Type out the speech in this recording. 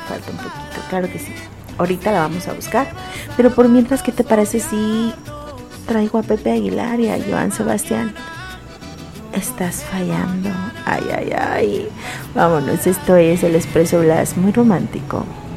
falta un poquito, claro que sí. Ahorita la vamos a buscar. Pero por mientras, ¿qué te parece si traigo a Pepe Aguilar y a Joan Sebastián? Estás fallando. Ay, ay, ay. Vámonos, esto es el Expreso Blas, muy romántico.